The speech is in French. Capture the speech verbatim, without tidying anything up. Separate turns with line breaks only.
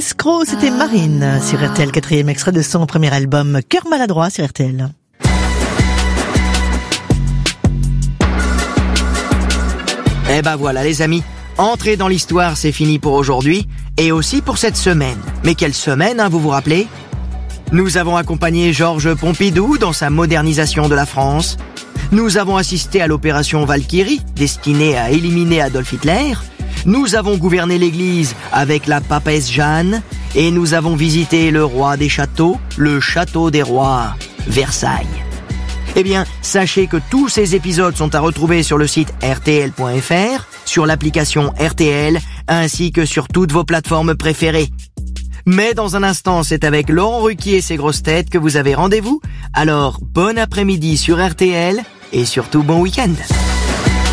Escroc, c'était Marine sur R T L, quatrième extrait de son premier album Cœur maladroit sur R T L.
Eh ben voilà les amis, entrer dans l'histoire c'est fini pour aujourd'hui et aussi pour cette semaine. Mais quelle semaine, hein, vous vous rappelez ? Nous avons accompagné Georges Pompidou dans sa modernisation de la France. Nous avons assisté à l'opération Valkyrie, destinée à éliminer Adolf Hitler. Nous avons gouverné l'église avec la papesse Jeanne. Et nous avons visité le roi des châteaux, le château des rois, Versailles. Eh bien, sachez que tous ces épisodes sont à retrouver sur le site R T L point F R, sur l'application R T L, ainsi que sur toutes vos plateformes préférées. Mais dans un instant, c'est avec Laurent Ruquier et ses grosses têtes que vous avez rendez-vous. Alors, bon après-midi sur R T L et surtout bon week-end.